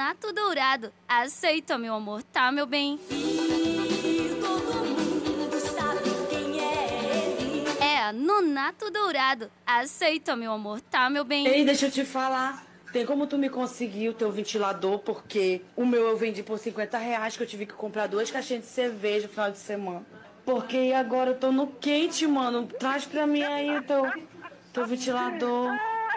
Nonato Dourado. Aceita, meu amor, tá, meu bem? E todo mundo sabe quem é ele. É, Nonato Dourado. Aceita, meu amor, tá, meu bem? Ei, deixa eu te falar. Tem como tu me conseguir o teu ventilador? Porque o meu eu vendi por R$ 50, que eu tive que comprar 2 caixinhas de cerveja no final de semana. Porque agora eu tô no quente, mano. Traz pra mim aí o teu ventilador.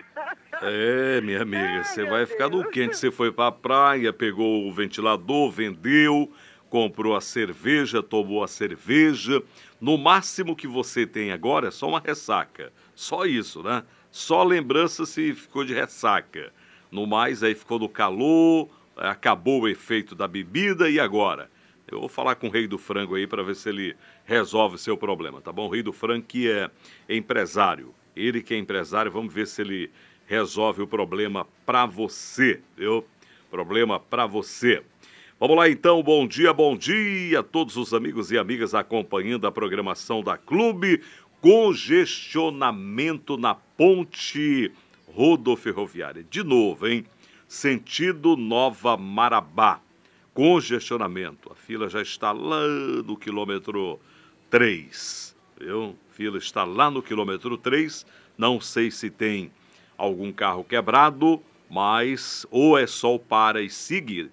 É, minha amiga, você vai ficar no quente. Você foi pra praia, pegou o ventilador, vendeu, comprou a cerveja, tomou a cerveja. No máximo que você tem agora é só uma ressaca. Só isso, né? Só lembrança se ficou de ressaca. No mais, aí ficou no calor, acabou o efeito da bebida e agora? Eu vou falar com o Rei do Frango aí para ver se ele resolve o seu problema, tá bom? O Rei do Frango que é empresário. Ele que é empresário, vamos ver se ele resolve o problema para você, viu? Problema para você. Vamos lá então, bom dia a todos os amigos e amigas acompanhando a programação da Clube. Congestionamento na ponte rodoferroviária. De novo, hein? Sentido Nova Marabá. Congestionamento. A fila já está lá no quilômetro 3. Viu? A fila está lá no quilômetro 3. Não sei se tem algum carro quebrado, mas ou é só o para e siga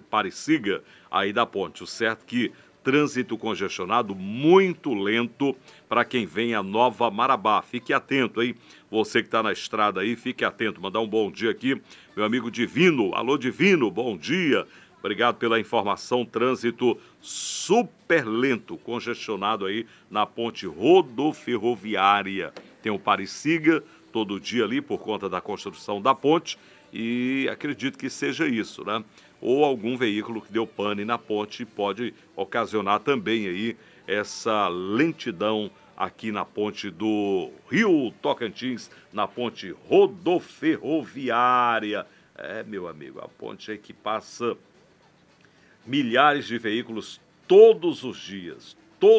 aí da ponte. O certo é que trânsito congestionado muito lento para quem vem a Nova Marabá. Fique atento, hein? Você que está na estrada aí, fique atento. Mandar um bom dia aqui, meu amigo Divino. Alô, Divino, bom dia. Obrigado pela informação. Trânsito super lento, congestionado aí na ponte rodoferroviária. Tem o pare e siga todo dia ali por conta da construção da ponte e acredito que seja isso, né? Ou algum veículo que deu pane na ponte pode ocasionar também aí essa lentidão aqui na ponte do Rio Tocantins, na ponte rodoferroviária. É, meu amigo, a ponte aí que passa milhares de veículos todos os dias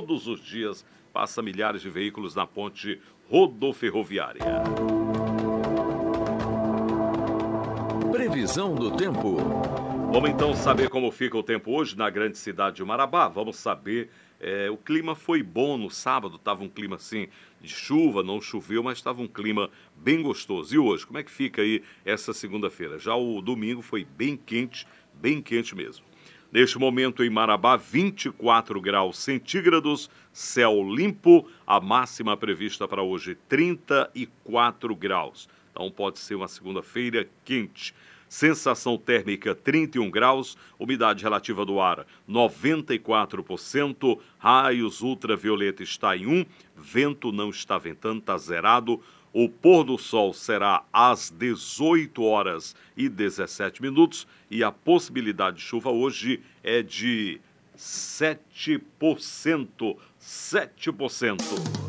passa milhares de veículos na ponte rodoferroviária. Previsão do tempo. Vamos então saber como fica o tempo hoje na grande cidade de Marabá. Vamos saber, o clima foi bom no sábado, estava um clima assim de chuva, não choveu, mas estava um clima bem gostoso. E hoje, como é que fica aí essa segunda-feira? Já o domingo foi bem quente mesmo. Neste momento em Marabá, 24 graus centígrados, céu limpo, a máxima prevista para hoje 34 graus. Então pode ser uma segunda-feira quente. Sensação térmica 31 graus, umidade relativa do ar 94%, raios ultravioleta está em 1, vento não está ventando, está zerado. O pôr do sol será às 18 horas e 17 minutos e a possibilidade de chuva hoje é de 7%. 7%.